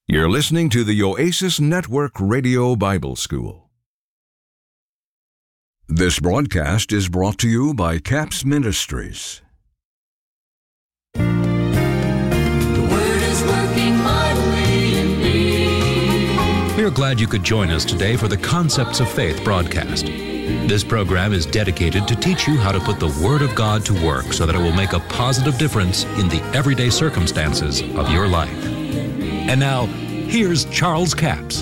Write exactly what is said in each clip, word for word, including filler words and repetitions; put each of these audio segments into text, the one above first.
You're listening to the Oasis Network Radio Bible School. This broadcast is brought to you by Capps Ministries. The Word is working mightily in me. We are glad you could join us today for the Concepts of Faith broadcast. This program is dedicated to teach you how to put the Word of God to work so that it will make a positive difference in the everyday circumstances of your life. And now, here's Charles Capps.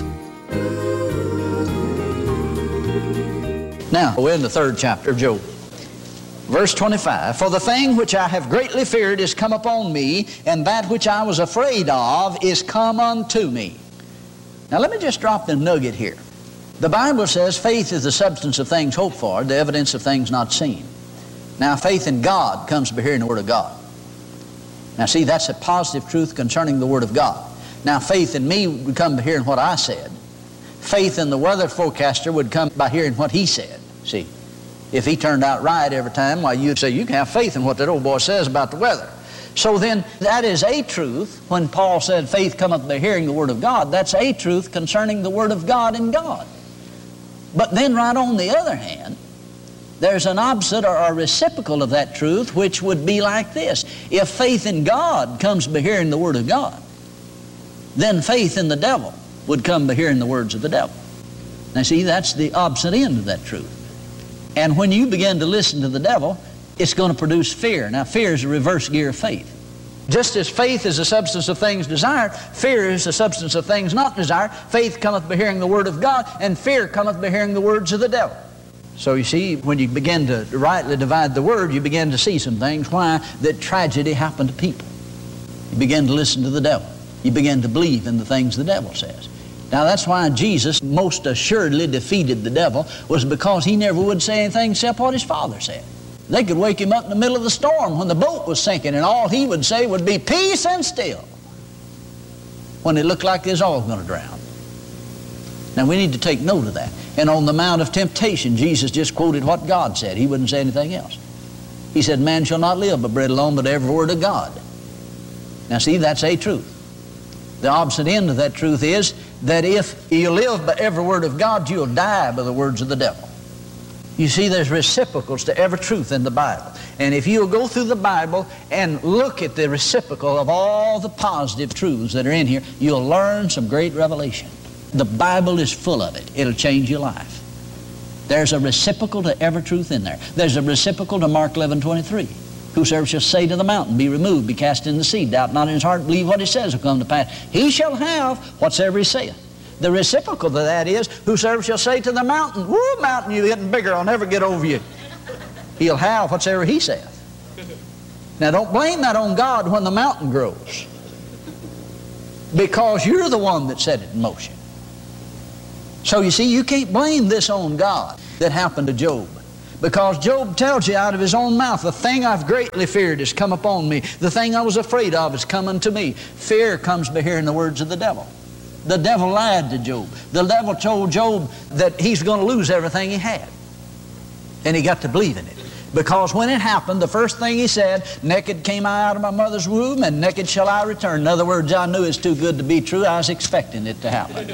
Now, we're in the third chapter of Job. Verse twenty-five, "For the thing which I have greatly feared is come upon me, and that which I was afraid of is come unto me." Now, let me just drop the nugget here. The Bible says faith is the substance of things hoped for, the evidence of things not seen. Now, faith in God comes by hearing the Word of God. Now, see, that's a positive truth concerning the Word of God. Now, faith in me would come by hearing what I said. Faith in the weather forecaster would come by hearing what he said. See, if he turned out right every time, why, you'd say, you can have faith in what that old boy says about the weather. So then, that is a truth. When Paul said faith cometh by hearing the Word of God, that's a truth concerning the Word of God in God. But then right on the other hand, there's an opposite or a reciprocal of that truth, which would be like this. If faith in God comes by hearing the Word of God, then faith in the devil would come by hearing the words of the devil. Now see, that's the opposite end of that truth. And when you begin to listen to the devil, it's going to produce fear. Now fear is a reverse gear of faith. Just as faith is the substance of things desired, fear is the substance of things not desired. Faith cometh by hearing the Word of God, and fear cometh by hearing the words of the devil. So you see, when you begin to rightly divide the Word, you begin to see some things. Why? That tragedy happened to people. You begin to listen to the devil. You begin to believe in the things the devil says. Now that's why Jesus most assuredly defeated the devil, was because he never would say anything except what his Father said. They could wake him up in the middle of the storm when the boat was sinking, and all he would say would be peace and still, when it looked like they was all going to drown. Now we need to take note of that. And on the Mount of Temptation, Jesus just quoted what God said. He wouldn't say anything else. He said, "Man shall not live by bread alone, but every word of God." Now see, that's a truth. The opposite end of that truth is that if you live by every word of God, you'll die by the words of the devil. You see, there's reciprocals to every truth in the Bible. And if you'll go through the Bible and look at the reciprocal of all the positive truths that are in here, you'll learn some great revelation. The Bible is full of it. It'll change your life. There's a reciprocal to every truth in there. There's a reciprocal to Mark eleven twenty-three. "Whosoever shall say to the mountain, be removed, be cast in the sea, doubt not in his heart, believe what he says will come to pass. He shall have whatsoever he saith." The reciprocal to that is, whosoever shall say to the mountain, "Woo, mountain, you're getting bigger, I'll never get over you," he'll have whatsoever he saith. Now don't blame that on God when the mountain grows, because you're the one that set it in motion. So you see, you can't blame this on God that happened to Job. Because Job tells you out of his own mouth, "The thing I've greatly feared has come upon me. The thing I was afraid of has come unto me." Fear comes by hearing the words of the devil. The devil lied to Job. The devil told Job that he's going to lose everything he had. And he got to believe in it. Because when it happened, the first thing he said, "Naked came I out of my mother's womb, and naked shall I return." In other words, I knew it's too good to be true. I was expecting it to happen.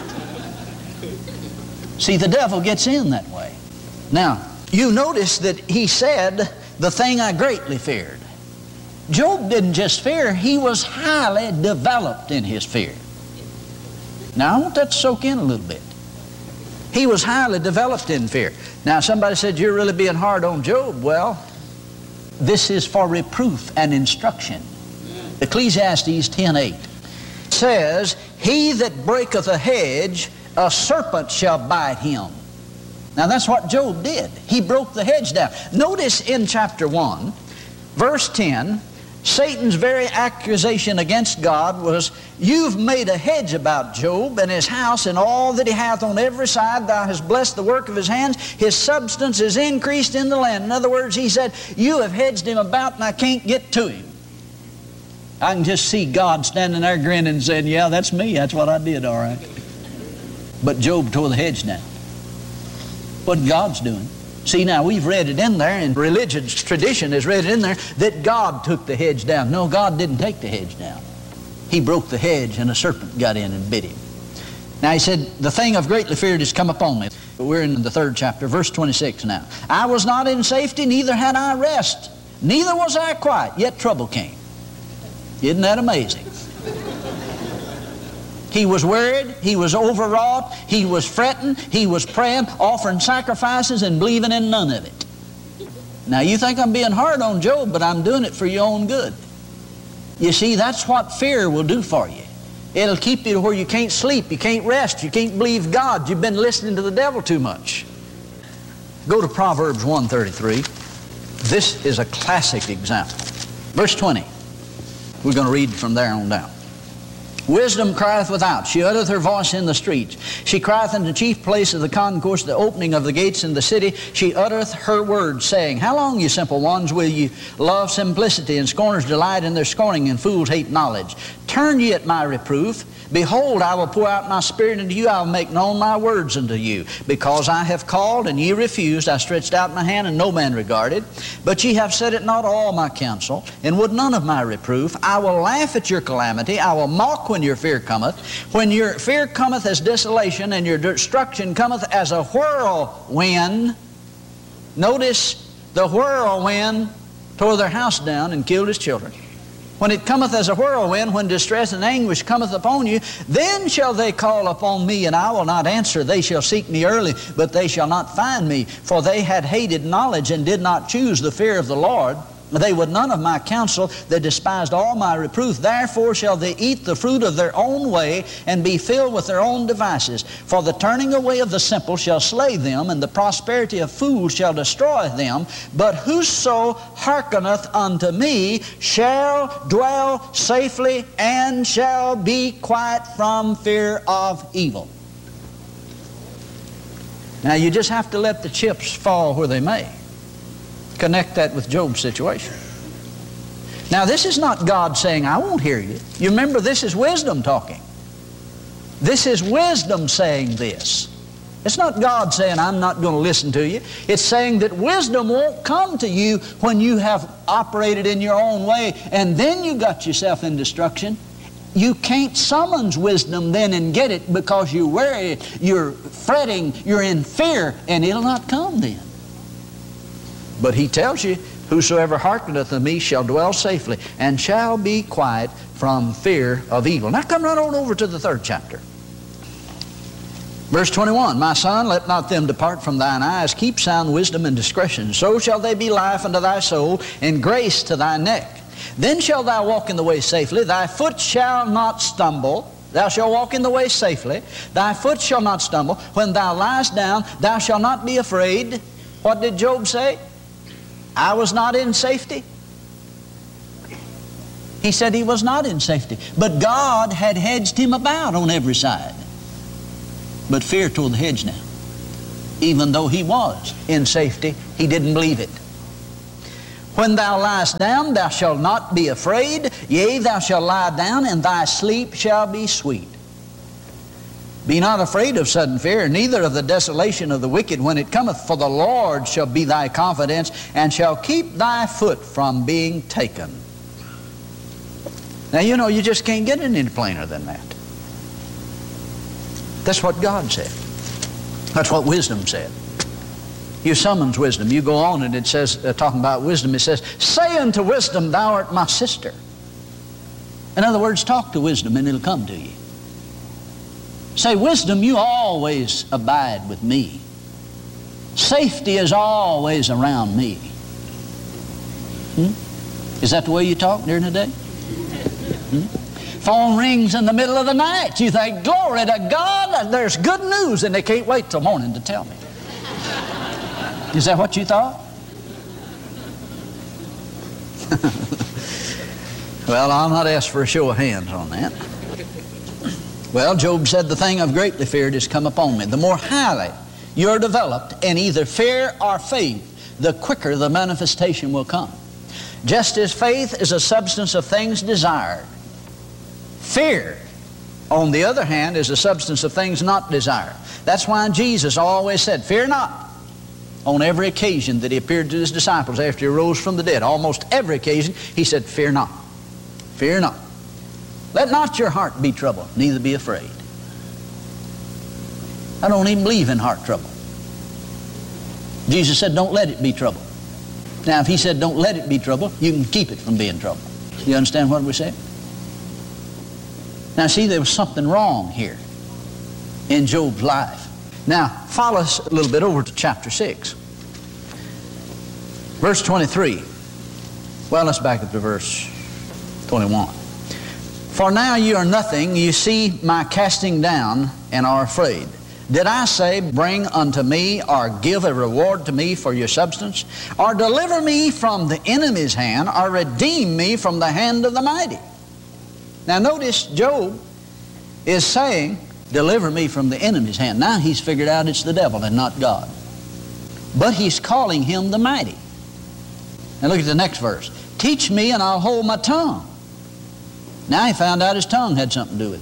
See, the devil gets in that way. Now, you notice that he said, "The thing I greatly feared." Job didn't just fear, he was highly developed in his fear. Now I want that to soak in a little bit. He was highly developed in fear. Now somebody said, "You're really being hard on Job." Well, this is for reproof and instruction. Ecclesiastes ten eight says, "He that breaketh a hedge, a serpent shall bite him." Now that's what Job did. He broke the hedge down. Notice in chapter one, verse ten, Satan's very accusation against God was, "You've made a hedge about Job and his house and all that he hath on every side. Thou hast blessed the work of his hands. His substance is increased in the land." In other words, he said, "You have hedged him about and I can't get to him." I can just see God standing there grinning and saying, "Yeah, that's me. That's what I did, all right." But Job tore the hedge down. What God's doing. See, now we've read it in there, and religion's tradition has read it in there, that God took the hedge down. No, God didn't take the hedge down. he broke the hedge and a serpent got in and bit him. Now he said, the thing of greatly feared is come upon me. We're in the third chapter, verse twenty-six now. I was not in safety, neither had I rest, neither was I quiet, yet trouble came. Isn't that amazing? He was worried, he was overwrought, he was fretting, he was praying, offering sacrifices and believing in none of it. Now you think I'm being hard on Job, but I'm doing it for your own good. You see, that's what fear will do for you. It'll keep you to where you can't sleep, you can't rest, you can't believe God. You've been listening to the devil too much. Go to Proverbs one thirty-three. This is a classic example. Verse twenty. We're going to read from there on down. Wisdom crieth without, she uttereth her voice in the streets. She crieth in the chief place of the concourse, the opening of the gates in the city. She uttereth her words, saying, how long, ye simple ones, will ye love simplicity, and scorners delight in their scorning, and fools hate knowledge? Turn ye at my reproof. Behold, I will pour out my spirit into you, I will make known my words unto you. Because I have called, and ye refused, I stretched out my hand, and no man regarded. But ye have said it not all my counsel, and would none of my reproof. I will laugh at your calamity, I will mock when your fear cometh. When your fear cometh as desolation, and your destruction cometh as a whirlwind. Notice, the whirlwind tore their house down and killed his children. When it cometh as a whirlwind, when distress and anguish cometh upon you, then shall they call upon me, and I will not answer. They shall seek me early, but they shall not find me. For they had hated knowledge, and did not choose the fear of the Lord. They would none of my counsel, they despised all my reproof. Therefore shall they eat the fruit of their own way, and be filled with their own devices. For the turning away of the simple shall slay them, and the prosperity of fools shall destroy them. But whoso hearkeneth unto me shall dwell safely, and shall be quiet from fear of evil. Now you just have to let the chips fall where they may. Connect that with Job's situation. Now this is not God saying, I won't hear you. You remember, this is wisdom talking. This is wisdom saying this. It's not God saying, I'm not going to listen to you. It's saying that wisdom won't come to you when you have operated in your own way, and then you got yourself in destruction. You can't summons wisdom then and get it, because you're worried, you're fretting, you're in fear, and it'll not come then. But he tells you, whosoever hearkeneth unto me shall dwell safely, and shall be quiet from fear of evil. Now come right on over to the third chapter. Verse twenty-one, my son, let not them depart from thine eyes. Keep sound wisdom and discretion. So shall they be life unto thy soul, and grace to thy neck. Then shalt thou walk in the way safely. Thy foot shall not stumble. Thou shalt walk in the way safely. Thy foot shall not stumble. When thou liest down, thou shalt not be afraid. What did Job say? I was not in safety. He said he was not in safety. But God had hedged him about on every side. But fear tore the hedge now. Even though he was in safety, he didn't believe it. When thou liest down, thou shalt not be afraid. Yea, thou shalt lie down, and thy sleep shall be sweet. Be not afraid of sudden fear, neither of the desolation of the wicked when it cometh, for the Lord shall be thy confidence, and shall keep thy foot from being taken. Now you know, you just can't get it any plainer than that. That's what God said. That's what wisdom said. You summons wisdom. You go on and it says, uh, talking about wisdom, it says, say unto wisdom, thou art my sister. In other words, talk to wisdom and it'll come to you. Say, wisdom, you always abide with me. Safety is always around me. Hmm? Is that the way you talk during the day? Hmm? Phone rings in the middle of the night. You think, glory to God, there's good news, and they can't wait till morning to tell me. Is that what you thought? Well, I'll not ask for a show of hands on that. Well, Job said, the thing I've greatly feared is come upon me. The more highly you're developed in either fear or faith, the quicker the manifestation will come. Just as faith is a substance of things desired, fear, on the other hand, is a substance of things not desired. That's why Jesus always said, fear not. On every occasion that he appeared to his disciples after he rose from the dead, almost every occasion, he said, fear not. Fear not. Let not your heart be troubled, neither be afraid. I don't even believe in heart trouble. Jesus said, don't let it be troubled. Now, if he said, don't let it be troubled, you can keep it from being troubled. You understand what we said? Now, see, there was something wrong here in Job's life. Now, follow us a little bit over to chapter six. Verse twenty-three. Well, let's back up to verse twenty-one. For now you are nothing, you see my casting down, and are afraid. Did I say, bring unto me, or give a reward to me for your substance? Or deliver me from the enemy's hand, or redeem me from the hand of the mighty? Now notice, Job is saying, deliver me from the enemy's hand. Now he's figured out it's the devil and not God. But he's calling him the mighty. Now look at the next verse. Teach me and I'll hold my tongue. Now he found out his tongue had something to do with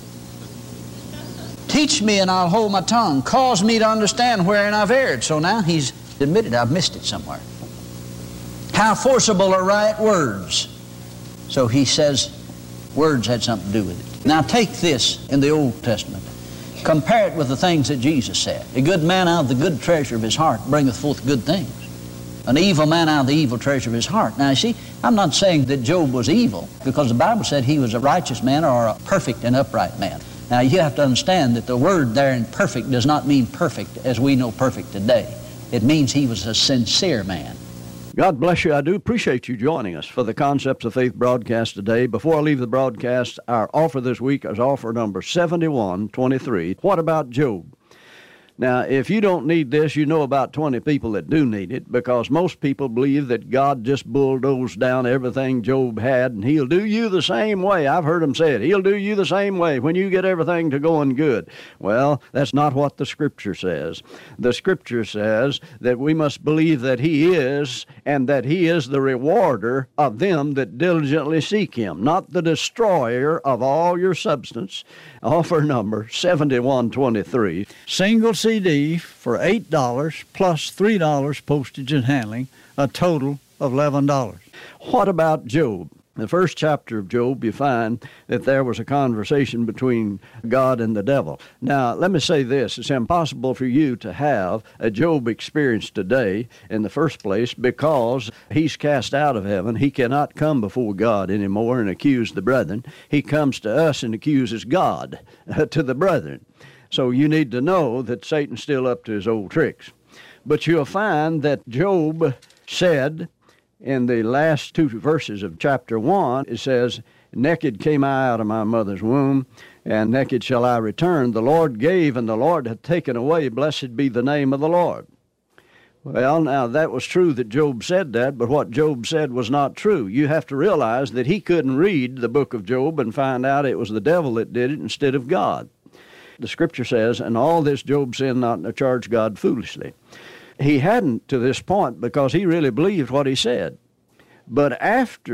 it. Teach me and I'll hold my tongue. Cause me to understand wherein I've erred. So now he's admitted I've missed it somewhere. How forcible are right words. So he says words had something to do with it. Now take this in the Old Testament. Compare it with the things that Jesus said. A good man out of the good treasure of his heart bringeth forth good things. An evil man out of the evil treasure of his heart. Now you see, I'm not saying that Job was evil, because the Bible said he was a righteous man or a perfect and upright man. Now you have to understand that the word there in perfect does not mean perfect as we know perfect today. It means he was a sincere man. God bless you. I do appreciate you joining us for the Concepts of Faith broadcast today. Before I leave the broadcast, our offer this week is offer number seventy-one twenty-three. What about Job? Now, if you don't need this, you know about twenty people that do need it, because most people believe that God just bulldozed down everything Job had, and he'll do you the same way. I've heard him say it. He'll do you the same way when you get everything to going good. Well, that's not what the Scripture says. The Scripture says that we must believe that he is, and that he is the rewarder of them that diligently seek him, not the destroyer of all your substance. Offer number seventy-one twenty-three. Single C D for eight dollars plus three dollars postage and handling, a total of eleven dollars. What about Job? In the first chapter of Job, you find that there was a conversation between God and the devil. Now, let me say this. It's impossible for you to have a Job experience today in the first place, because he's cast out of heaven. He cannot come before God anymore and accuse the brethren. He comes to us and accuses God uh, to the brethren. So you need to know that Satan's still up to his old tricks. But you'll find that Job said, in the last two verses of chapter one, it says, naked came I out of my mother's womb, and naked shall I return. The Lord gave, and the Lord hath taken away. Blessed be the name of the Lord. Well, now, that was true that Job said that, but what Job said was not true. You have to realize that he couldn't read the book of Job and find out it was the devil that did it instead of God. The Scripture says, and all this Job sinned not to charge God foolishly. He hadn't to this point because he really believed what he said. But after